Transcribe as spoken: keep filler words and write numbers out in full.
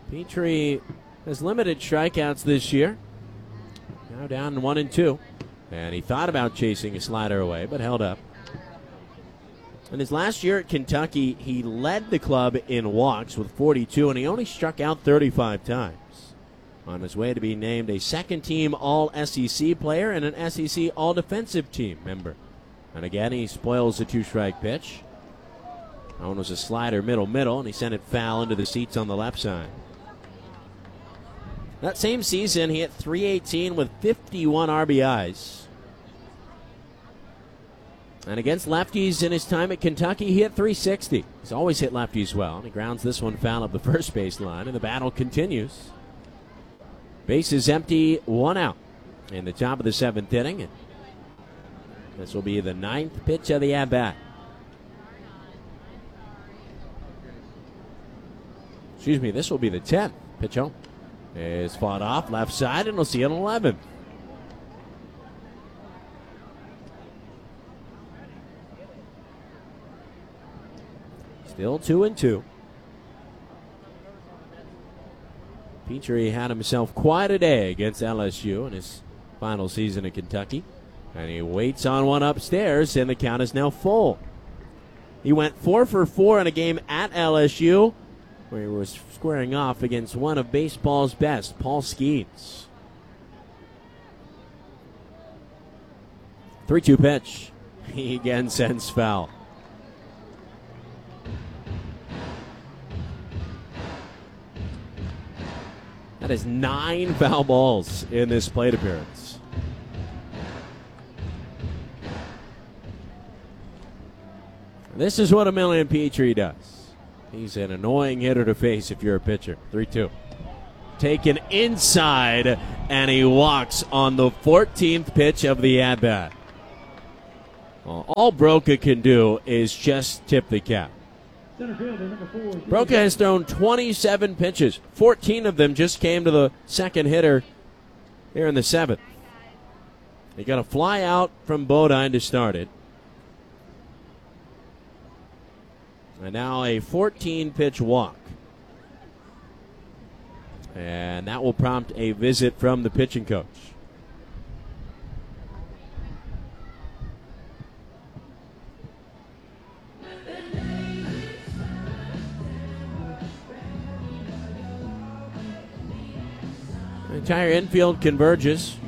Petrie has limited strikeouts this year. Now down one and two. And he thought about chasing a slider away, but held up. In his last year at Kentucky, he led the club in walks with forty-two, and he only struck out thirty-five times. On his way to be named a second-team All-S E C player and an S E C All-Defensive Team member. And again, he spoils a two-strike pitch. That one was a slider middle-middle, and he sent it foul into the seats on the left side. That same season, he hit three eighteen with fifty-one R B Is. And against lefties in his time at Kentucky, he hit three sixty. He's always hit lefties well, and he grounds this one foul up the first base line, and the battle continues. Base is empty, one out in the top of the seventh inning. And this will be the ninth pitch of the at-bat. Excuse me, this will be the tenth. Pitch home is fought off left side, and we'll see an eleven. Still two and two. Petrie had himself quite a day against L S U in his final season at Kentucky. And he waits on one upstairs, and the count is now full. He went four for four in a game at L S U, where he was squaring off against one of baseball's best, Paul Skeens. three two pitch. He again sends foul. That is nine foul balls in this plate appearance. This is what Emilian Petrie does. He's an annoying hitter to face if you're a pitcher. three two. Taken inside, and he walks on the fourteenth pitch of the at-bat. Well, all Broca can do is just tip the cap. Broca has thrown twenty-seven pitches. fourteen of them just came to the second hitter here in the seventh. He got a fly out from Bodine to start it. And now a fourteen-pitch walk. And that will prompt a visit from the pitching coach. The entire infield converges.